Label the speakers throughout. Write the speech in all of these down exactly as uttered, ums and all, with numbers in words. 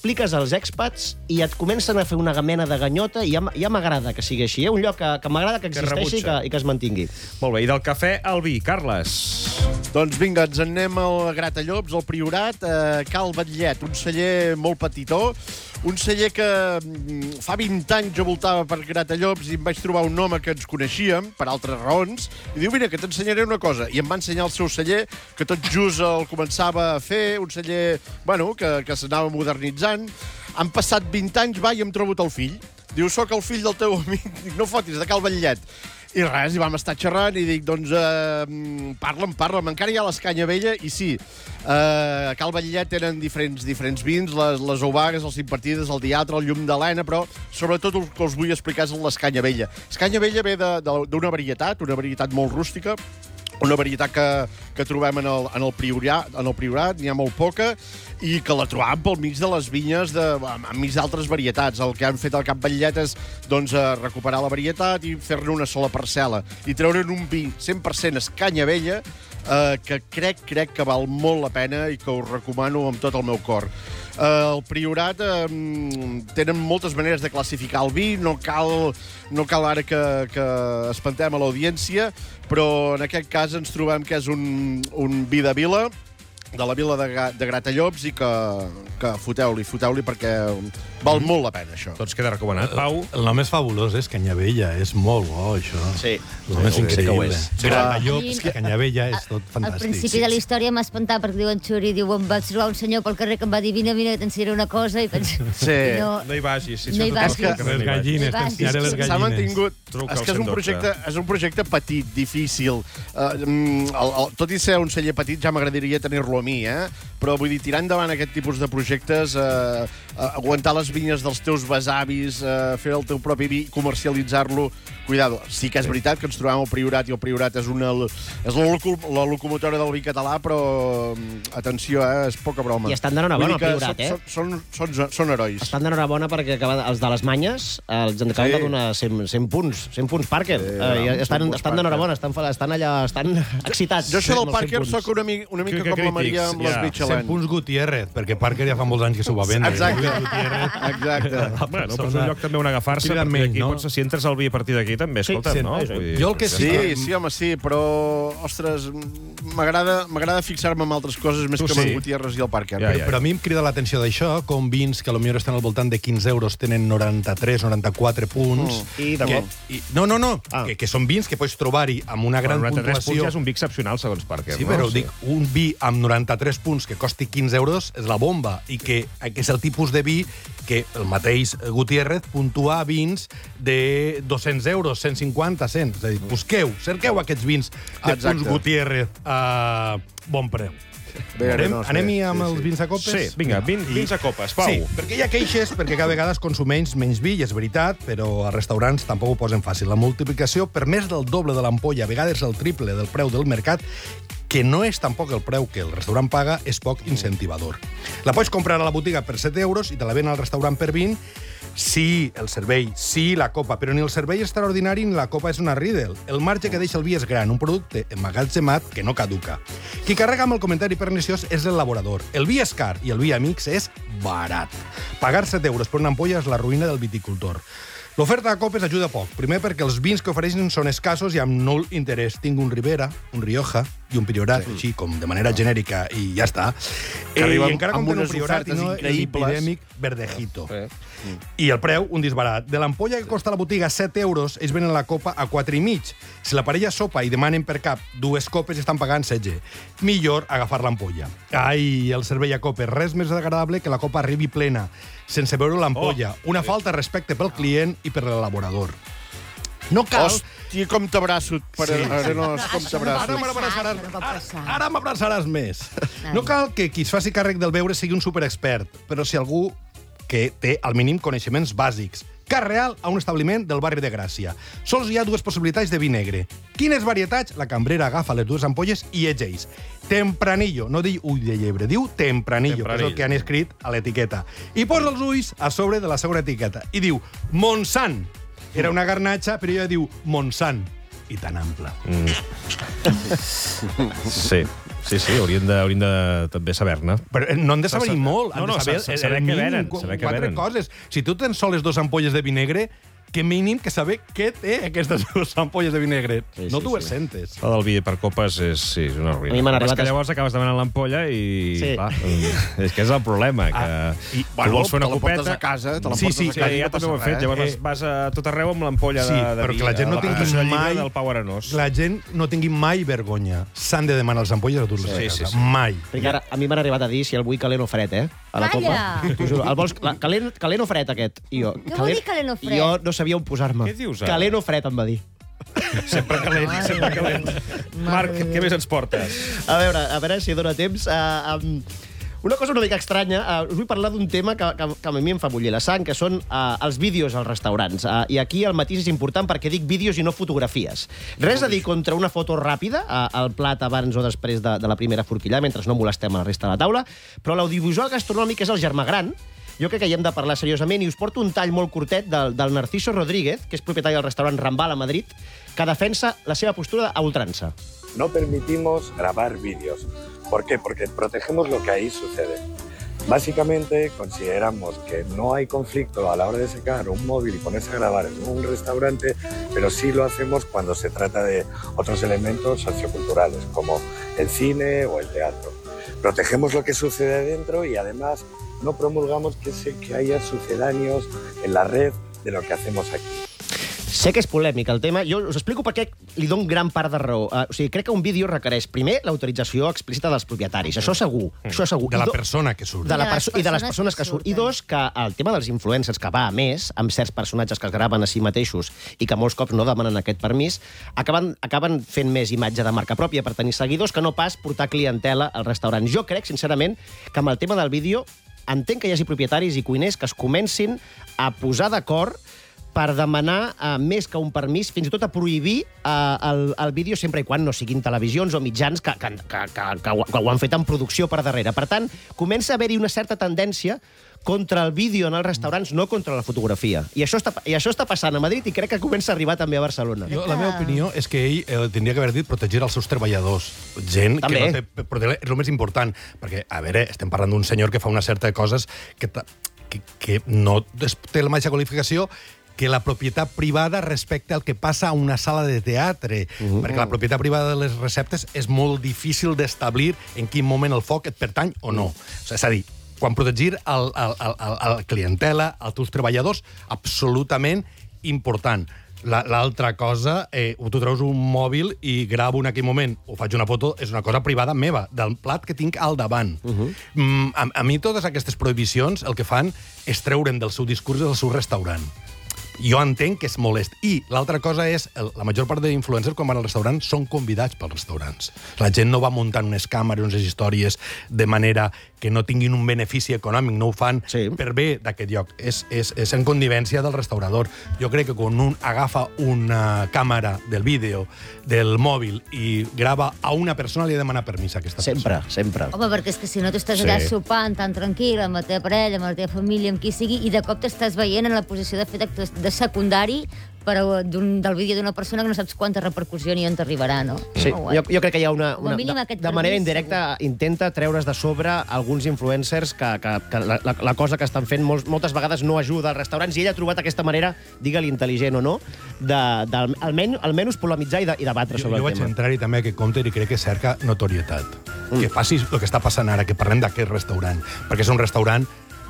Speaker 1: expliques als expats i et comencen a fer una mena de ganyota i ja, ja m'agrada que sigui així, eh? Un lloc que, que m'agrada que existeixi i que, i que es mantingui.
Speaker 2: Molt bé, i del cafè al vi, Carles.
Speaker 3: Doncs vinga, ens en anem al Gratallops, al Priorat, a Cal Batllet, un celler molt petitó, un celler que fa vint anys jo voltava per Gratallops i em vaig trobar un home que ens coneixíem, per altres raons, i diu, mira, que t'ensenyaré una cosa. I em va ensenyar el seu celler, que tot just el començava a fer, un celler, bueno, que, que s'anava modernitzant. Han passat vint anys, va, i hem trobat el fill. Diu, soc el fill del teu amic. Dic, no fotis, de Cal Batllet. I res, i vam estar xerrant i dic, doncs, eh, parla'm, parla'm. Encara hi ha l'Escanya Vella i sí, eh, a Cal Batllet tenen diferents, diferents vins, les, les Oubagues, els Impartides, el Diatre, el Llum d'Helena, però sobretot el que us vull explicar és l'Escanya Vella. Escanya Vella ve d'una varietat, una varietat molt rústica, una varietat que, que trobem en el, en el Priorat, en el Priorat, n'hi ha molt poca, i que la trobam pel mig de les vinyes, de, enmig d'altres varietats. El que han fet al Cap Batllet és doncs, recuperar la varietat i fer-ne una sola parcel·la. I treure'n un vi cent per cent Escanya Vella, eh, que crec, crec que val molt la pena i que us recomano amb tot el meu cor. Eh, el Priorat eh, tenen moltes maneres de classificar el vi, no cal, no cal ara que, que espantem a l'audiència, però en aquest cas ens trobem que és un, un vi de vila, de la vila de, de Gratallops, i que, que foteu-li, foteu-li, perquè val molt la pena, això.
Speaker 2: Tots queda recomanat. Pau?
Speaker 4: El nom és fabulós, és Canyavella, és molt bo, això.
Speaker 1: Sí.
Speaker 4: El nom és
Speaker 1: Sí,
Speaker 4: increïble.
Speaker 1: sí,
Speaker 4: Gratallops, Canyavella, és tot fantàstic.
Speaker 5: Al principi de la història m'ha espantat perquè diu en Xuri, diu, em vaig trobar un senyor pel carrer que em va dir, vine, vine, que t'ensenyaré una cosa, i penso...
Speaker 3: Sí.
Speaker 5: I no,
Speaker 2: No hi vagis. Si
Speaker 5: No hi
Speaker 2: surts
Speaker 5: vagis.
Speaker 2: al carrer,
Speaker 4: Les
Speaker 2: no hi vagis.
Speaker 4: gallines,
Speaker 5: Vas.
Speaker 4: t'ensenyaré les
Speaker 3: S'ha
Speaker 4: gallines.
Speaker 3: mantingut...
Speaker 2: Truca
Speaker 3: És
Speaker 2: al
Speaker 3: que és un,
Speaker 2: cent dotze.
Speaker 3: projecte, és un projecte petit, difícil. Uh, mm, el, el, tot i ser un celler petit, ja m'agradaria tenir-lo a mi, eh? Però vull dir, tirar endavant aquest tipus de projectes, uh, uh, aguantar les vinyes dels teus besavis, uh, fer el teu propi vi, comercialitzar-lo, cuidado. Sí que és veritat que ens trobem al Priorat, i el Priorat és, una, és la, loco, la locomotora del vi català, però atenció, eh? És poca broma.
Speaker 1: I estan d'enhorabona,
Speaker 3: Vull dir que
Speaker 1: el Priorat, eh?
Speaker 3: Són, són, són, són herois.
Speaker 1: Estan d'enhorabona perquè acaben, els de les Manyes els han acabat
Speaker 3: Sí.
Speaker 1: de donar cent, cent punts, cent punts Parker.
Speaker 3: Sí,
Speaker 1: Eh,
Speaker 3: bravo,
Speaker 1: i
Speaker 3: cent
Speaker 1: estan,
Speaker 3: punts
Speaker 1: estan
Speaker 3: Parker.
Speaker 1: d'enhorabona, estan, fa- estan allà, estan excitats.
Speaker 3: Jo això
Speaker 1: amb
Speaker 3: del
Speaker 1: els cent
Speaker 3: Parker
Speaker 1: punts.
Speaker 3: sóc una, mi- una mica
Speaker 2: Que- que
Speaker 3: com la Maria
Speaker 2: crítics,
Speaker 3: amb les
Speaker 2: ja.
Speaker 3: Michelin.
Speaker 4: cent punts Gutiérrez, perquè Parker ja fa molts anys que s'ho va vendre.
Speaker 3: Exacte.
Speaker 4: Gutiérrez.
Speaker 3: Exacte.
Speaker 2: Bueno, però és un lloc també on agafar-se,
Speaker 4: Criden
Speaker 2: perquè
Speaker 4: menys,
Speaker 2: aquí,
Speaker 4: no?
Speaker 2: potser, si entres al vi a partir d'aquí, també,
Speaker 1: Sí,
Speaker 2: escolta'm,
Speaker 4: sí,
Speaker 2: no?
Speaker 1: sí.
Speaker 2: Vull dir,
Speaker 4: Jo el que
Speaker 2: ja
Speaker 4: sí-
Speaker 2: està.
Speaker 3: Sí, sí, home, sí, però, ostres, m'agrada m'agrada fixar-me en altres coses més
Speaker 2: Tu
Speaker 3: que
Speaker 2: sí.
Speaker 3: amb el Gutiérrez i el Parker.
Speaker 2: Ja, ja.
Speaker 4: Però a mi em crida l'atenció d'això, com vins que potser estan al voltant de quinze euros tenen noranta-tres, noranta-quatre punts.
Speaker 3: Mm.
Speaker 1: I de
Speaker 4: que,
Speaker 1: bo.
Speaker 4: i, no, no, no,
Speaker 1: Ah.
Speaker 4: que, que són vins que pots trobar-hi amb una gran
Speaker 2: noranta-tres punts
Speaker 4: puntuació.
Speaker 2: ja és un vi excepcional, segons Parker,
Speaker 4: Sí,
Speaker 2: no?
Speaker 4: però dic, un vi amb noranta-tres punts que costi quinze euros és la bomba, i que, que és el tipus de vi que el mateix Gutiérrez puntua vins de dos-cents euros, cent cinquanta, cent. És a dir, busqueu, cerqueu aquests vins de
Speaker 3: Exacte.
Speaker 4: punts Gutiérrez a bon preu.
Speaker 3: Bé,
Speaker 4: Anem,
Speaker 3: no, sí,
Speaker 4: anem-hi amb
Speaker 3: sí,
Speaker 4: els
Speaker 3: sí.
Speaker 4: vins a copes?
Speaker 2: Sí, vinga, vin, vins a copes, Pau.
Speaker 4: Sí, perquè hi ha queixes, perquè cada vegada es consumeix menys vi, i és veritat, però als restaurants tampoc ho posen fàcil. La multiplicació per més del doble de l'ampolla, a vegades el triple del preu del mercat, que no és tampoc el preu que el restaurant paga, és poc incentivador. La pots comprar a la botiga per set euros i te la ven al restaurant per vint. Sí, el servei, sí, la copa, però ni el servei extraordinari ni la copa és una Riedel. El marge que deixa el vi és gran, un producte emmagatzemat que no caduca. Qui carrega amb el comentari perniciós és l'elaborador. El vi és car i el vi amics és barat. Pagar set euros per una ampolla és la ruïna del viticultor. L'oferta de copes ajuda poc. Primer perquè els vins que ofereixen són escassos i amb nul interès. Tinc un Ribera, un Rioja i un Priorat, sí. Així com de manera genèrica, i ja està.
Speaker 3: Que arriben
Speaker 4: I encara
Speaker 3: amb
Speaker 4: com tenen
Speaker 3: unes
Speaker 4: un Priorat i
Speaker 3: ofertes
Speaker 4: no
Speaker 3: increïbles.
Speaker 4: l'epidèmic verdejito.
Speaker 2: Eh?
Speaker 4: I el preu, un disbarat. De l'ampolla que costa a la botiga set euros, ells venen la copa a quatre i mig. Si la parella sopa i demanen per cap dues copes, estan pagant setze. Millor agafar l'ampolla. Ai, el servei a copes. Res més agradable que la copa arribi plena, sense veure l'ampolla.
Speaker 2: Oh,
Speaker 4: Una
Speaker 2: sí.
Speaker 4: falta de respecte pel client i per l'elaborador. No cal...
Speaker 3: Hòstia, com t'abraço. Per...
Speaker 4: Sí.
Speaker 3: Ara no, com
Speaker 5: Això
Speaker 3: t'abraço.
Speaker 5: no
Speaker 4: Ara m'abraçaràs
Speaker 5: Això no pot
Speaker 4: ara,
Speaker 5: passar.
Speaker 4: ara m'abraçaràs més.
Speaker 5: Ai.
Speaker 4: No cal que qui es faci càrrec del beure sigui un superexpert, però si algú que té al mínim coneixements bàsics. Cas real a un establiment del barri de Gràcia. Sols hi ha dues possibilitats de vi negre. Quines varietats? La cambrera agafa les dues ampolles i llegeix. Tempranillo, no diu ull de llebre, diu tempranillo, Tempranillo, que és el que han escrit a l'etiqueta. I posa els ulls a sobre de la segona etiqueta i diu Montsant. Era una garnatxa, però ella diu Montsant. I tan ample.
Speaker 2: Sí. Sí, sí, haurien de, haurien de també saber-ne.
Speaker 4: Però no han de saber molt, han
Speaker 2: No, no,
Speaker 4: de saber,
Speaker 2: sa- saber
Speaker 4: el
Speaker 2: què
Speaker 4: mínim
Speaker 2: venen,
Speaker 4: qu-
Speaker 2: saber què
Speaker 4: quatre
Speaker 2: venen.
Speaker 4: coses. Si tu tens soles dos ampolles de vinegre, que mínim que saber què té aquestes dues ampolles de vinegre.
Speaker 1: Sí,
Speaker 4: no
Speaker 1: sí,
Speaker 4: dues-centes.
Speaker 2: La del vi per copes és, sí, és una ruïna.
Speaker 1: A mi m'han
Speaker 2: Però és
Speaker 1: arribat
Speaker 2: que
Speaker 1: a-
Speaker 2: llavors acabes demanant l'ampolla i...
Speaker 1: Sí.
Speaker 2: Va, és que és el problema, que
Speaker 4: Ah, i-
Speaker 2: tu vols fer una
Speaker 3: te la portes
Speaker 2: copeta...
Speaker 3: a casa, te la
Speaker 4: Sí,
Speaker 3: portes
Speaker 4: sí,
Speaker 3: a
Speaker 2: Sí,
Speaker 3: casa i
Speaker 2: ja
Speaker 3: no
Speaker 2: també ho he
Speaker 3: passa
Speaker 2: fet.
Speaker 3: res.
Speaker 2: Llavors
Speaker 4: Eh,
Speaker 2: vas a tot arreu amb l'ampolla
Speaker 4: Sí,
Speaker 2: de, de
Speaker 4: però
Speaker 2: vi.
Speaker 4: que la gent no
Speaker 2: a
Speaker 4: tingui
Speaker 2: passadilla
Speaker 4: mai...
Speaker 2: del Pau Arenós.
Speaker 4: La gent no tingui mai vergonya. S'han de demanar les ampolles a dur-les
Speaker 2: Sí,
Speaker 4: a
Speaker 2: sí,
Speaker 4: casa.
Speaker 2: sí.
Speaker 4: Mai.
Speaker 1: Perquè ara a mi m'han arribat a dir si el vull calent o fred, eh? A la copa.
Speaker 5: Calla!
Speaker 1: T'ho juro. El vols la- calent, calent o fred, aquest? I jo,
Speaker 5: Què vol dir calent o fred?
Speaker 1: Jo no sabia on posar-me.
Speaker 2: Què dius, ara?
Speaker 1: Calent o fred, em va dir.
Speaker 2: Sempre calent, sempre calent. Marc, què més ens portes?
Speaker 1: A veure, a veure si dona temps. Uh, um, una cosa una mica estranya, uh, us vull parlar d'un tema que, que, que a mi em fa bullir la sang, que són uh, els vídeos als restaurants. Uh, I aquí el matís és important perquè dic vídeos i no fotografies. Res a dir contra una foto ràpida, uh, al plat abans o després de, de la primera forquillada, mentre no molestem a la resta de la taula, però l'audiovisual gastronòmic és el germà gran. Jo crec que hi hem de parlar seriosament i us porto un tall molt curtet del, del Narciso Rodríguez, que és propietari del restaurant Rambal a Madrid, que defensa la seva postura a ultrança.
Speaker 6: No permitimos grabar vídeos. ¿Por qué? Porque protegemos lo que ahí sucede. Básicamente consideramos que no hay conflicto a la hora de sacar un móvil y ponerse a grabar en un restaurante, pero sí lo hacemos cuando se trata de otros elementos socioculturales, como el cine o el teatro. Protegemos lo que sucede dentro y además no promulgamos que, se, que haya sucedáneos en la red de lo que hacemos aquí.
Speaker 1: Sé que és polèmic el tema. Jo us explico per què li dono gran part de raó. Uh, o sigui, crec que un vídeo requereix, primer, l'autorització explícita dels propietaris. Això segur. Això segur.
Speaker 4: De
Speaker 1: I
Speaker 4: la
Speaker 1: do-
Speaker 4: persona que surt.
Speaker 1: de la
Speaker 5: I de les
Speaker 1: perso I de les
Speaker 5: persones
Speaker 1: persones que
Speaker 5: que
Speaker 1: surten. I
Speaker 5: surten.
Speaker 1: dos, que el tema dels influencers, que va a més, amb certs personatges que es graven a si mateixos i que molts cops no demanen aquest permís, acaben, acaben fent més imatge de marca pròpia per tenir seguidors que no pas portar clientela al restaurant. Jo crec, sincerament, que amb el tema del vídeo entenc que hi hagi propietaris i cuiners que es comencin a posar d'acord per demanar uh, més que un permís, fins i tot a prohibir uh, el, el vídeo sempre i quan no siguin televisions o mitjans que, que, que, que, que, ho, que ho han fet en producció per darrere. Per tant, comença a haver-hi una certa tendència contra el vídeo en els restaurants, no contra la fotografia. I això està, i això està passant a Madrid i crec que comença a arribar també a Barcelona.
Speaker 4: Jo, la meva opinió és que ell eh, tindria que haver dit protegir els seus treballadors. Gent
Speaker 1: També.
Speaker 4: que no té... Però és el més important, perquè, a veure, estem parlant d'un senyor que fa una certa de coses que, ta- que, que no es- té la mateixa qualificació que la propietat privada respecte al que passa a una sala de teatre. Uh -huh. Perquè la propietat privada de les receptes és molt difícil d'establir en quin moment el foc et pertany o no. Uh -huh. És a dir, quan protegir el, el, el, el, el clientela, els teus treballadors, absolutament important. L'altra cosa, eh, tu treus un mòbil i gravo en aquell moment, o faig una foto, és una cosa privada meva, del plat que tinc al davant. Uh -huh. mm, a, a mi totes aquestes prohibicions el que fan és treure'm del seu discurs del seu restaurant. Jo entenc que és molest. I l'altra cosa és, el, la major part d'influencers quan van al restaurant són convidats pels restaurants. La gent no va muntant unes càmeres, unes històries, de manera que no tinguin un benefici econòmic, no ho fan
Speaker 1: Sí.
Speaker 4: per bé d'aquest lloc. És, és, és en connivència del restaurador. Jo crec que quan un agafa una càmera del vídeo, del mòbil, i grava a una persona, li ha de demanar permís a aquesta
Speaker 1: Sempre,
Speaker 4: persona.
Speaker 1: sempre.
Speaker 5: Home, perquè és que si no tu estàs
Speaker 2: Sí.
Speaker 5: allà sopant tan tranquil amb la teva parella, amb la teva família, amb qui sigui, i de cop t'estàs veient en la posició de fet actu- de secundari però d'un, del vídeo d'una persona que no saps quanta repercussió ni on t'arribarà, no?
Speaker 1: Sí,
Speaker 5: No,
Speaker 1: jo, jo crec que hi ha una...
Speaker 5: Com a
Speaker 1: una
Speaker 5: mínim
Speaker 1: de,
Speaker 5: aquest
Speaker 1: de manera
Speaker 5: permís,
Speaker 1: indirecta intenta treure's de sobre alguns influencers que, que, que la, la, la cosa que estan fent molts, moltes vegades no ajuda als restaurants i ell ha trobat aquesta manera, digue-li intel·ligent o no, de, de almenys, almenys polemitzar i, de, i debatre
Speaker 4: Jo,
Speaker 1: sobre
Speaker 4: jo
Speaker 1: el
Speaker 4: vaig
Speaker 1: tema.
Speaker 4: entrar-hi també a aquest compte i crec que cerca notorietat. Mm. Que faci el que està passant ara, que parlem d'aquest restaurant, perquè és un restaurant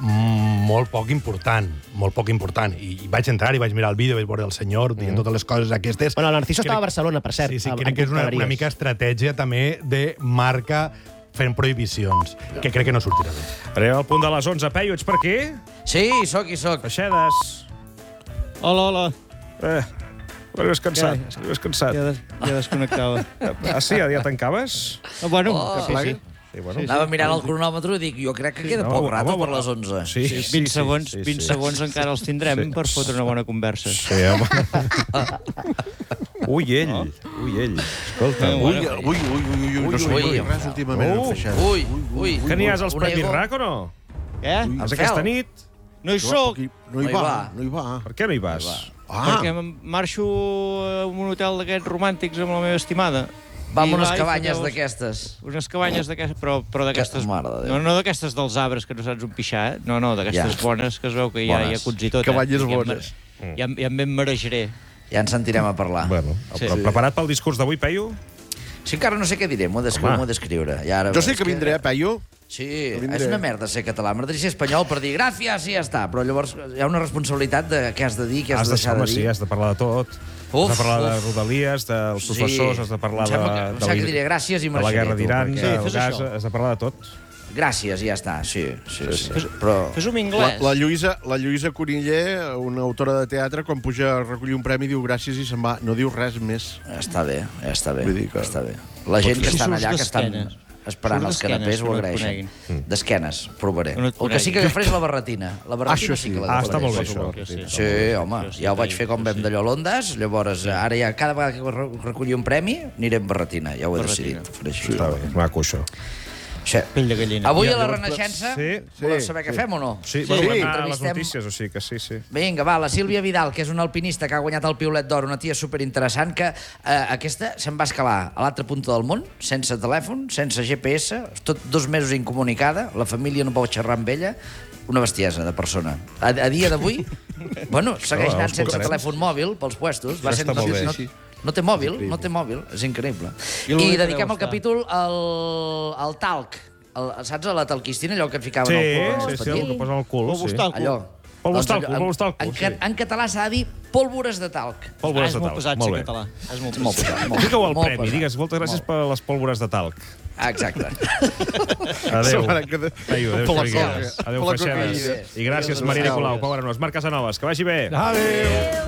Speaker 4: mm, molt poc important, molt poc important. I, i vaig entrar i vaig mirar el vídeo, vaig veure el senyor dient totes les coses aquestes.
Speaker 1: Bueno, el Narciso
Speaker 4: Crec-
Speaker 1: estava a Barcelona, per cert.
Speaker 4: Sí, sí,
Speaker 1: amb-
Speaker 4: crec
Speaker 1: amb
Speaker 4: que és una, una
Speaker 1: cocteleries.
Speaker 4: mica estratègia també de marca fent prohibicions, que crec que no sortirà bé.
Speaker 2: Arribem al punt de les onze. Peyu, ets per aquí?
Speaker 7: Sí, sóc i sóc.
Speaker 2: Baixedes.
Speaker 8: Hola, hola.
Speaker 2: Eh, arribes cansat.
Speaker 8: Què?
Speaker 2: Arribes cansat.
Speaker 8: Ja, des, ja desconnectava.
Speaker 2: Ah, sí? Ja, ja tancaves?
Speaker 8: Ah, bueno,
Speaker 7: Oh,
Speaker 8: sí, sí.
Speaker 2: Sí, bueno.
Speaker 7: Anava mirant el cronòmetre i dic, jo crec que queda
Speaker 2: No,
Speaker 7: poc
Speaker 2: home,
Speaker 7: rato
Speaker 2: home,
Speaker 7: per les onze.
Speaker 2: Sí, sí, sí,
Speaker 8: vint segons,
Speaker 2: sí, sí,
Speaker 8: vint
Speaker 2: sí.
Speaker 8: segons encara els tindrem
Speaker 2: Sí.
Speaker 8: per fotre una bona conversa.
Speaker 2: Sí, home. Ui, ell. Ui, ell. Escolta,
Speaker 8: Eh,
Speaker 3: Ui,
Speaker 8: bueno.
Speaker 3: ui, ui, ui, ui, no s'ho
Speaker 7: ui,
Speaker 3: ui,
Speaker 7: ui.
Speaker 3: res últimament
Speaker 2: Uh,
Speaker 3: en Feixeda.
Speaker 7: Ui, ui.
Speaker 2: que n'hi has als
Speaker 7: Un
Speaker 2: Premis
Speaker 7: ego.
Speaker 2: RAC o no?
Speaker 8: Què?
Speaker 2: Els aquesta
Speaker 7: Fel.
Speaker 2: nit?
Speaker 8: No hi soc,
Speaker 3: No hi
Speaker 7: No hi
Speaker 3: va,
Speaker 7: va.
Speaker 3: no hi va.
Speaker 2: Per què no hi vas?
Speaker 3: Ah,
Speaker 8: perquè em marxo a un hotel d'aquests romàntics amb la meva estimada.
Speaker 7: Va amb
Speaker 8: I
Speaker 7: unes
Speaker 8: va, i
Speaker 7: cabanyes
Speaker 8: foteu-
Speaker 7: d'aquestes.
Speaker 8: Unes cabanyes d'aquestes, però, però d'aquestes...
Speaker 7: Que- mare de Déu.
Speaker 8: No, no d'aquestes dels arbres, que no saps on pixar, eh? No, no, d'aquestes
Speaker 7: Ja.
Speaker 8: bones, que es veu que ja hi ha
Speaker 7: Bones.
Speaker 8: cuts i tot.
Speaker 3: Cabanyes
Speaker 8: eh? I em-
Speaker 3: bones.
Speaker 8: Ja, em- ja em marejaré.
Speaker 7: Ja ens sentirem a parlar.
Speaker 2: Bueno,
Speaker 8: Sí.
Speaker 2: sí. Preparat pel discurs d'avui, Peyu?
Speaker 7: Sí, encara no sé què diré, m'ho he d'escriure. m'ho he d'escriure. I ara,
Speaker 3: Jo sé
Speaker 7: és
Speaker 3: que vindré, eh, Peyu?
Speaker 7: Sí,
Speaker 3: vindré.
Speaker 7: és una merda ser català. M'agradaria ser espanyol per dir gràcies i ja està. Però llavors hi ha una responsabilitat de què has de dir, què has,
Speaker 2: Has
Speaker 7: de
Speaker 2: de,
Speaker 7: deixar
Speaker 2: home,
Speaker 7: de
Speaker 2: sí,
Speaker 7: dir.
Speaker 2: has de parlar de tot.
Speaker 7: Uf,
Speaker 2: has de parlar de
Speaker 7: uf.
Speaker 2: Rodalies, dels
Speaker 7: Sí.
Speaker 2: professors, has de parlar
Speaker 7: Em
Speaker 2: de,
Speaker 7: sembla que- em
Speaker 2: de,
Speaker 7: sembla
Speaker 2: la-
Speaker 7: que diré gràcies i
Speaker 2: de la
Speaker 7: marxaré,
Speaker 2: guerra
Speaker 7: tu,
Speaker 2: d'Iran,
Speaker 7: perquè-
Speaker 2: del
Speaker 8: Sí, fes
Speaker 2: gas,
Speaker 8: això.
Speaker 2: has de parlar de tot.
Speaker 7: Gràcies i ja està, sí. sí, sí.
Speaker 8: Fes-
Speaker 7: Però...
Speaker 8: Fes-ho en
Speaker 3: La,
Speaker 8: anglès.
Speaker 3: la, Lluïsa, la Lluïsa Coniller, una autora de teatre, quan puja a recollir un premi, diu gràcies i se'n va. No diu res més.
Speaker 7: Ja està bé, ja està bé.
Speaker 3: Vull dir que-
Speaker 7: Està bé. La gent que
Speaker 8: Si
Speaker 7: estan
Speaker 8: surts
Speaker 7: allà, que estan
Speaker 8: d'esquenes.
Speaker 7: esperant
Speaker 8: Surts
Speaker 7: els canapés,
Speaker 8: d'esquenes,
Speaker 7: ho
Speaker 8: que no et
Speaker 7: agraeixen.
Speaker 8: coneguin.
Speaker 7: D'esquenes, provaré.
Speaker 8: Que no et
Speaker 7: El que sí que
Speaker 8: coneguin.
Speaker 7: agafaré és la barretina. La barretina
Speaker 3: Això
Speaker 7: sí
Speaker 3: sí.
Speaker 7: que
Speaker 2: Ah,
Speaker 7: l'agafaré.
Speaker 2: està molt bé,
Speaker 8: Sí,
Speaker 2: això.
Speaker 8: sí, sí.
Speaker 7: Sí, home,
Speaker 8: Això sí,
Speaker 7: ja ho vaig
Speaker 8: sí,
Speaker 7: fer com
Speaker 8: sí,
Speaker 7: vam
Speaker 8: sí.
Speaker 7: d'allò Londes, llavors ara ja cada vegada que re- recollir un premi aniré amb barretina, ja ho he
Speaker 8: Barretina.
Speaker 7: decidit. Faré així.
Speaker 2: Està bé, és maco, això.
Speaker 7: Això.
Speaker 8: Pell de gallina.
Speaker 7: Avui
Speaker 2: Ja,
Speaker 7: a la
Speaker 2: llavors,
Speaker 7: Renaixença,
Speaker 2: sí,
Speaker 7: voleu
Speaker 3: sí,
Speaker 7: saber què
Speaker 3: sí.
Speaker 7: fem o no?
Speaker 2: Sí, bueno, vam anar a les
Speaker 7: Entrevistem-
Speaker 2: notícies, o sigui que sí, sí.
Speaker 7: Vinga, va, la Sílvia Vidal, que és una alpinista que ha guanyat el Piolet d'Or, una tia superinteressant, que eh, aquesta se'n va escalar a l'altra punta del món, sense telèfon, sense G P S, tot dos mesos incomunicada, la família no pot xerrar amb ella, una bestiesa de persona. A, a dia d'avui, bueno, segueix
Speaker 2: No,
Speaker 7: anant
Speaker 2: els
Speaker 7: sense
Speaker 2: portarem.
Speaker 7: telèfon mòbil pels puestos. Va
Speaker 2: Això
Speaker 7: sent,
Speaker 2: està
Speaker 7: no,
Speaker 2: molt bé.
Speaker 7: no, no té mòbil, no té mòbil, és increïble.
Speaker 8: I
Speaker 7: I,
Speaker 8: l'únic que
Speaker 7: dediquem
Speaker 8: deu
Speaker 7: el capítol al, al talc. El, saps, a la talquistina, allò que et ficaven
Speaker 2: Sí,
Speaker 7: al cul?
Speaker 2: sí, sí, el que posa al cul.
Speaker 8: Polvos
Speaker 2: Sí.
Speaker 8: talc.
Speaker 7: Allò.
Speaker 2: Polvos
Speaker 7: Doncs
Speaker 2: talc,
Speaker 7: allò,
Speaker 2: polvos talc,
Speaker 7: En,
Speaker 2: sí.
Speaker 7: en, en català s'ha de dir pólvores de talc.
Speaker 8: Ah,
Speaker 2: Pólvores
Speaker 8: és
Speaker 2: de
Speaker 8: molt
Speaker 2: talc.
Speaker 8: pesat,
Speaker 2: Molt
Speaker 8: ser
Speaker 2: bé.
Speaker 8: català. És molt
Speaker 7: Molt
Speaker 8: pesat.
Speaker 7: pesat. Molt,
Speaker 2: Digue-ho al
Speaker 7: molt
Speaker 2: premi,
Speaker 7: pesat.
Speaker 2: digues, moltes gràcies per les pólvores de talc.
Speaker 7: Ah, exacte.
Speaker 2: Adéu.
Speaker 3: Setmana que-
Speaker 2: Peyu, adéu,
Speaker 3: Per la
Speaker 2: Xavigueres.
Speaker 3: coca.
Speaker 2: Adéu,
Speaker 3: Per la
Speaker 2: Feixedes.
Speaker 3: cocaïna.
Speaker 2: I gràcies,
Speaker 3: Adéu,
Speaker 2: Maria
Speaker 3: adéu.
Speaker 2: Nicolau. Pobre nos. Marc Casanovas, que vagi bé.
Speaker 3: Adéu.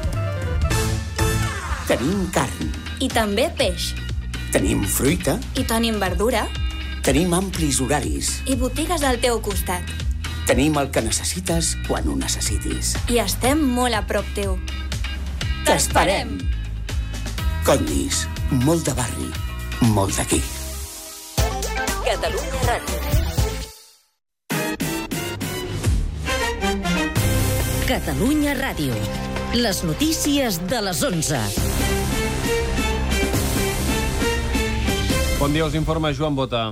Speaker 9: Tenim carn,
Speaker 10: I també peix.
Speaker 9: tenim fruita,
Speaker 10: I tenim verdura.
Speaker 9: tenim amplis horaris,
Speaker 10: I botigues al teu costat.
Speaker 9: tenim el que necessites quan ho necessitis.
Speaker 10: I estem molt a prop teu.
Speaker 9: T'esperem! Condis, molt de barri, molt d'aquí.
Speaker 11: Catalunya Ràdio. Catalunya Ràdio. Les notícies de les onze.
Speaker 12: Bon dia, us informa Joan Bota.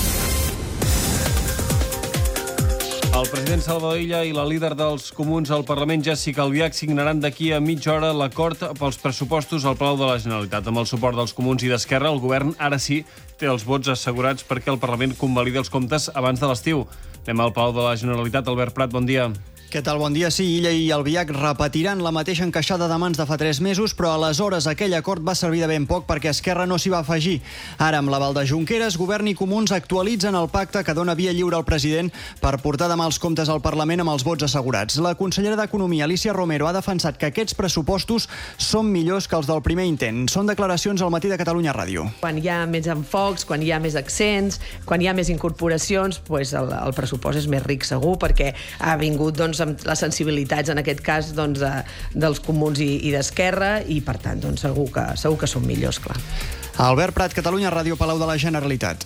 Speaker 12: El president Salvador Illa i la líder dels comuns al Parlament, Jessica Albiach, signaran d'aquí a mitja hora l'acord pels pressupostos al Palau de la Generalitat. Amb el suport dels comuns i d'Esquerra, el govern ara sí té els vots assegurats perquè el Parlament convalidi els comptes abans de l'estiu. Anem al Palau de la Generalitat. Albert Prat, bon dia.
Speaker 13: Què tal? Bon dia. Sí, Illa i Albiach repetiran la mateixa encaixada de mans de fa tres mesos, però aleshores aquell acord va servir de ben poc perquè Esquerra no s'hi va afegir. Ara, amb l'aval de Junqueras, Govern i Comuns actualitzen el pacte que dona via lliure al president per portar demà els comptes al Parlament amb els vots assegurats. La consellera d'Economia, Alicia Romero, ha defensat que aquests pressupostos són millors que els del primer intent. Són declaracions al matí de Catalunya Ràdio.
Speaker 14: Quan hi ha més enfocs, quan hi ha més accents, quan hi ha més incorporacions, doncs el, el pressupost és més ric segur, perquè ha vingut doncs, amb les sensibilitats, en aquest cas, doncs, de, dels comuns i, i d'Esquerra, i per tant doncs, segur, que, segur que són millors, clar.
Speaker 13: Albert Prat, Catalunya Ràdio, Palau de la Generalitat.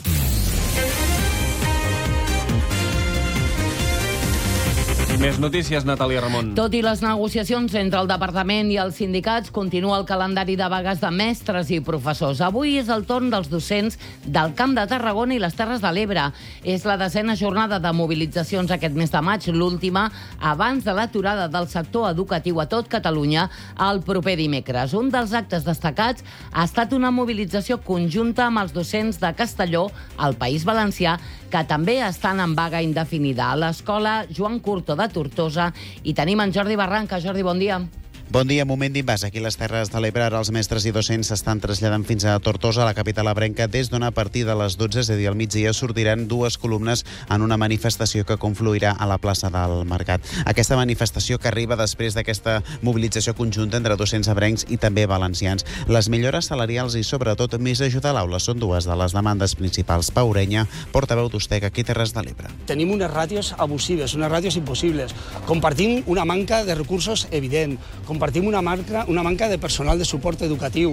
Speaker 12: Més notícies, Natàlia Ramon.
Speaker 15: Tot i les negociacions entre el departament i els sindicats, continua el calendari de vagues de mestres i professors. Avui és el torn dels docents del Camp de Tarragona i les Terres de l'Ebre. És la desena jornada de mobilitzacions aquest mes de maig, l'última abans de l'aturada del sector educatiu a tot Catalunya el proper dimecres. Un dels actes destacats ha estat una mobilització conjunta amb els docents de Castelló, al País Valencià, que també estan en vaga indefinida. A l'escola Joan Curto de Tortosa i tenim en Jordi Barranca. Jordi, bon dia.
Speaker 16: Bon dia, moment d'invàs. Aquí a les Terres de l'Ebre, ara els mestres i docents s'estan traslladant fins a Tortosa, la capital ebrenca, des d'on a partir de les dotze, és a dir, al migdia, sortiran dues columnes en una manifestació que confluirà a la plaça del Mercat. Aquesta manifestació que arriba després d'aquesta mobilització conjunta entre docents ebrencs i també valencians. Les millores salarials i, sobretot, més ajuda a l'aula són dues de les demandes principals. Pau Orenya, portaveu d'Ustec, aquí a Terres de l'Ebre.
Speaker 17: Tenim unes ràtios abusives, unes ràtios impossibles. Compartim una manca de recursos evident, compartim una manca, una manca de personal de suport educatiu.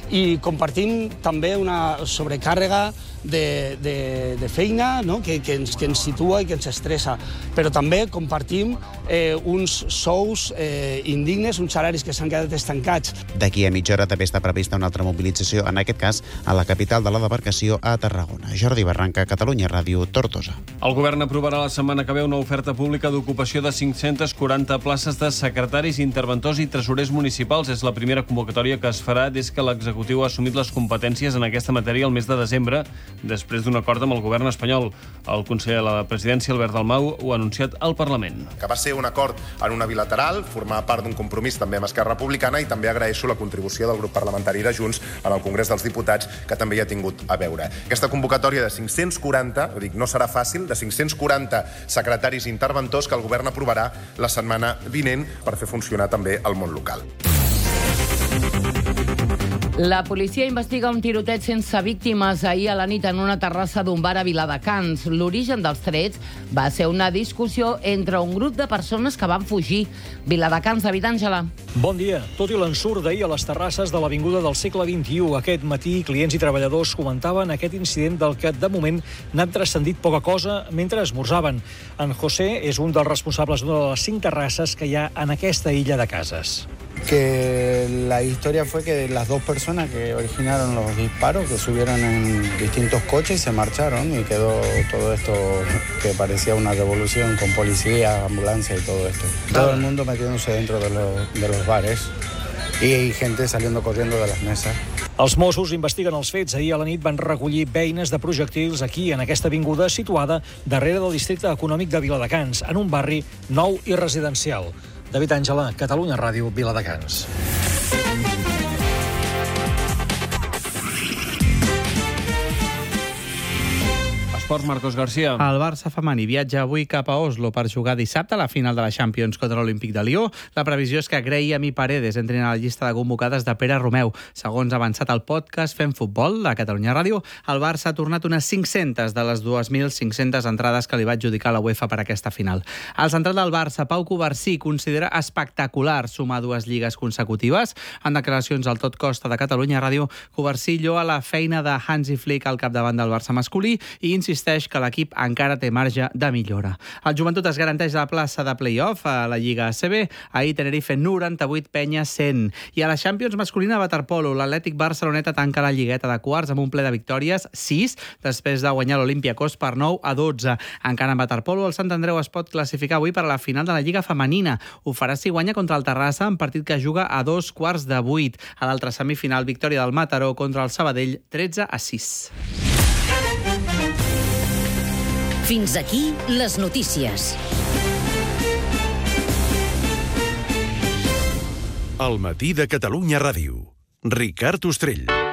Speaker 17: i compartim també una sobrecàrrega de, de, de feina, no? que, que, ens, que ens situa i que ens estressa, però també compartim eh, uns sous eh, indignes, uns salaris que s'han quedat estancats.
Speaker 16: D'aquí a mitja hora també està prevista una altra mobilització, en aquest cas a la capital de la demarcació, a Tarragona. Jordi Barranca, Catalunya Ràdio, Tortosa.
Speaker 12: El govern aprovarà la setmana que ve una oferta pública d'ocupació de cinc-centes quaranta places de secretaris, interventors i tresorers municipals. És la primera convocatòria que es farà des que l'executiu ha assumit les competències en aquesta matèria el mes de desembre, després d'un acord amb el govern espanyol. El conseller de la presidència, Albert Dalmau, ho ha anunciat al Parlament.
Speaker 18: Que va ser un acord en una bilateral, formar part d'un compromís també amb Esquerra Republicana, i també agraeixo la contribució del grup parlamentari de Junts en el Congrés dels Diputats, que també hi ha tingut a veure. Aquesta convocatòria de cinc-cents quaranta, dic, no serà fàcil, de cinc-cents quaranta secretaris i interventors que el govern aprovarà la setmana vinent per fer funcionar també el món local.
Speaker 15: La policia investiga un tiroteig sense víctimes ahir a la nit en una terrassa d'un bar a Viladecans. L'origen dels trets va ser una discussió entre un grup de persones que van fugir. Viladecans, David Àngela.
Speaker 19: Bon dia. Tot i l'ensurt d'ahir a les terrasses de l'Avinguda del segle vint-i-u, aquest matí clients i treballadors comentaven aquest incident del que de moment n'han transcendit poca cosa mentre esmorzaven. En José és un dels responsables d'una de les cinc terrasses que hi ha en aquesta illa de cases.
Speaker 20: Que la historia fue que las dos personas que originaron los disparos, que subieron en distintos coches y se marcharon, y quedó todo esto que parecía una revolución con policía, ambulancia y todo esto. Todo el mundo metiéndose dentro de los, de los bares y gente saliendo corriendo de las mesas.
Speaker 19: Els Mossos investiguen els fets. Ahir a la nit van recollir beines de projectils aquí, en aquesta avinguda situada darrere del districte econòmic de Viladecans, en un barri nou i residencial. David Àngela, Catalunya Ràdio, Viladecans.
Speaker 12: Esports, Marcos García.
Speaker 21: El Barça femení viatja avui cap a Oslo per jugar dissabte a la final de la Champions contra l'Olímpic de Lió. La previsió és que Graham i Paredes entrin a la llista de convocades de Pere Romeu. Segons ha avançat el podcast Fem Futbol de Catalunya Ràdio, el Barça ha tornat unes cinc-centes de les dues mil cinc-centes entrades que li va adjudicar la UEFA per aquesta final. El central del Barça, Pau Covarsí, considera espectacular sumar dues lligues consecutives. En declaracions al Tot Costa de Catalunya Ràdio, Covarsí lloa la feina de Hansi Flick al capdavant del Barça masculí i insisteix que l'equip encara té marge de millora. El Joventut es garanteix la plaça de play-off a la Lliga A C B. Ahir Tenerife noranta-vuit, Penya cent. I a la Champions masculina waterpolo, l'Atlètic Barceloneta tanca la lligueta de quarts amb un ple de victòries, sis, després de guanyar l'Olympiacos per nou a dotze. Encara en waterpolo, el Sant Andreu es pot classificar avui per a la final de la Lliga femenina. Ho farà si guanya contra el Terrassa, en partit que juga a dos quarts de vuit. A l'altra semifinal, victòria del Mataró contra el Sabadell, tretze a sis.
Speaker 11: Fins aquí les notícies.
Speaker 22: El matí de Catalunya Ràdio. Ricard Ostrell.